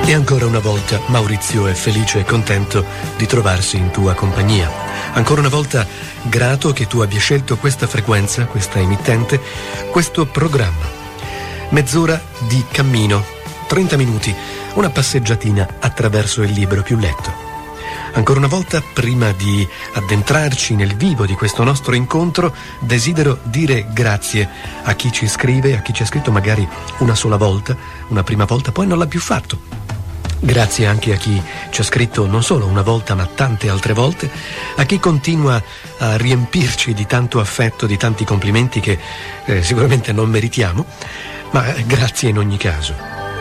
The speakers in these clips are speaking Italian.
E ancora una volta Maurizio è felice e contento di trovarsi in tua compagnia. Ancora una volta grato che tu abbia scelto questa frequenza, questa emittente, questo programma. Mezz'ora di cammino, 30 minuti, una passeggiatina attraverso il libro più letto. Ancora una volta, prima di addentrarci nel vivo di questo nostro incontro, desidero dire grazie a chi ci scrive, a chi ci ha scritto magari una sola volta, una prima volta, poi non l'ha più fatto. Grazie anche a chi ci ha scritto non solo una volta ma tante altre volte, a chi continua a riempirci di tanto affetto, di tanti complimenti che sicuramente non meritiamo, ma grazie in ogni caso.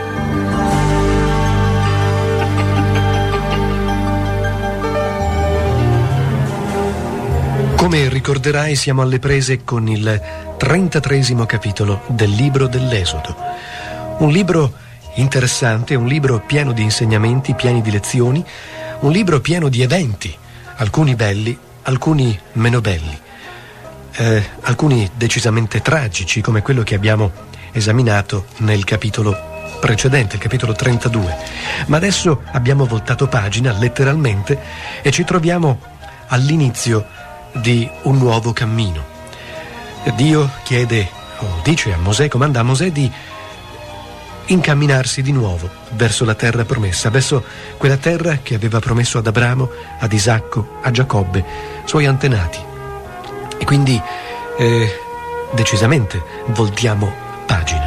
Come ricorderai, siamo alle prese con il 33esimo capitolo del libro dell'Esodo. Un libro interessante, un libro pieno di insegnamenti, pieni di lezioni, un libro pieno di eventi, alcuni belli, alcuni meno belli, alcuni decisamente tragici, come quello che abbiamo esaminato nel capitolo precedente, il capitolo 32. Ma adesso abbiamo voltato pagina, letteralmente, e ci troviamo all'inizio di un nuovo cammino. Dio chiede, o dice a Mosè, comanda a Mosè di incamminarsi di nuovo verso la terra promessa, verso quella terra che aveva promesso ad Abramo, ad Isacco, a Giacobbe, suoi antenati. E quindi decisamente voltiamo pagina.